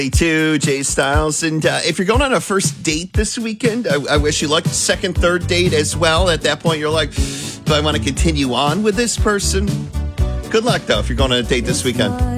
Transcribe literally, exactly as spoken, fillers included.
To Jay Styles. And uh, if you're going on a first date this weekend, I, I wish you luck. Second, third date as well. At that point, you're like, do I want to continue on with this person? Good luck, though, if you're going on a date this weekend.